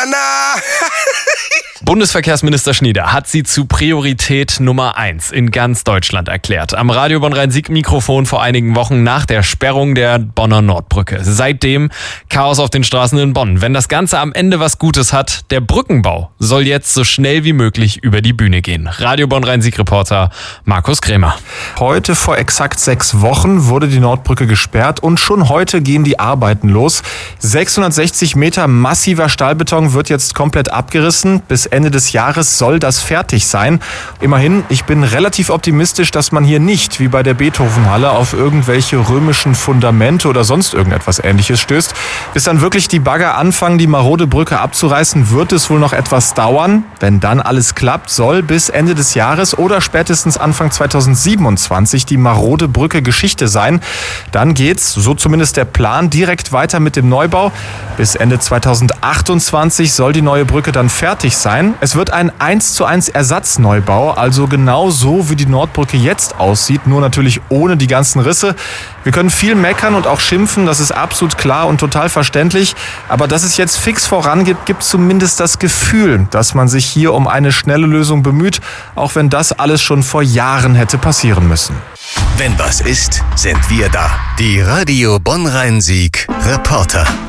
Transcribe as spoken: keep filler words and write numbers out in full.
na. Bundesverkehrsminister Schnieder hat sie zu Priorität Nummer eins in ganz Deutschland erklärt. Am Radio Bonn-Rhein-Sieg-Mikrofon vor einigen Wochen nach der Sperrung der Bonner Nordbrücke. Seitdem Chaos auf den Straßen in Bonn. Wenn das Ganze am Ende was Gutes hat, der Brückenbau soll jetzt so schnell wie möglich über die Bühne gehen. Radio Bonn-Rhein-Sieg-Reporter Markus Krämer. Heute vor exakt sechs Wochen wurde die Nordbrücke gesperrt und schon heute gehen die Arbeiten los. sechshundertsechzig Meter massiver Stahlbeton wird jetzt komplett abgerissen. Bis Ende des Jahres soll das fertig sein. Immerhin, ich bin relativ optimistisch, dass man hier nicht, wie bei der Beethovenhalle, auf irgendwelche römischen Fundamente oder sonst irgendetwas Ähnliches stößt. Bis dann wirklich die Bagger anfangen, die marode Brücke abzureißen, wird es wohl noch etwas dauern. Wenn dann alles klappt, soll bis Ende des Jahres oder spätestens Anfang zweitausendsiebenundzwanzig die marode Brücke Geschichte sein. Dann geht's, so zumindest der Plan, direkt weiter mit dem Neubau. Bis Ende zweitausendachtundzwanzig soll die neue Brücke dann fertig sein. Es wird ein eins zu eins Ersatzneubau, also genau so, wie die Nordbrücke jetzt aussieht, nur natürlich ohne die ganzen Risse. Wir können viel meckern und auch schimpfen, das ist absolut klar und total verständlich. Aber dass es jetzt fix vorangeht, gibt zumindest das Gefühl, dass man sich hier um eine schnelle Lösung bemüht, auch wenn das alles schon vor Jahren hätte passieren müssen. Wenn was ist, sind wir da. Die Radio Bonn-Rhein-Sieg Reporter.